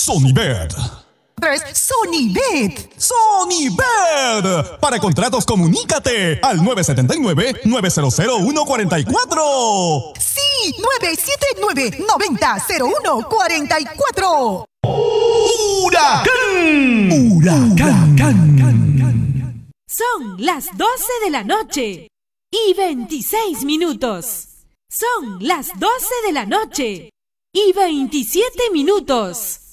Sonibet. Sonibet. Sonibet. Para contratos, comunícate al 979-900-144. Sí, 979-90-0144. ¡Huracán! ¡Huracán! Son las 12 de la noche y 26 minutos. Son las 12 de la noche y 27 minutos.